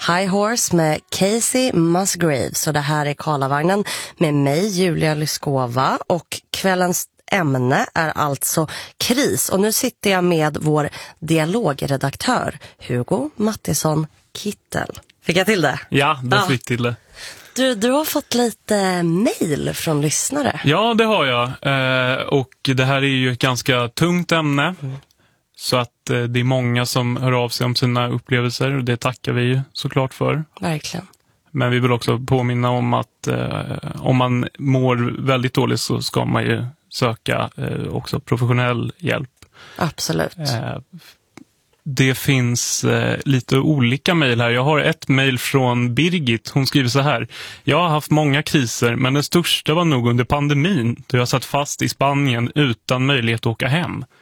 High Horse med Casey Musgraves. Och det här är Karlavagnen med mig, Julia Lyskova. Och kvällens ämne är alltså kris. Och nu sitter jag med vår dialogredaktör Hugo Mattisson Kittel. Fick jag till det? Ja, du fick till det. Du har fått lite mejl från lyssnare. Ja, det har jag. Och det här är ju ett ganska tungt ämne. Så att det är många som hör av sig om sina upplevelser. Och det tackar vi ju såklart för. Verkligen. Men vi vill också påminna om att om man mår väldigt dåligt så ska man ju söka också professionell hjälp. Absolut. Det finns lite olika mejl här. Jag har ett mejl från Birgit. Hon skriver så här: jag har haft många kriser, men den största var nog under pandemin då jag satt fast i Spanien utan möjlighet att åka hem.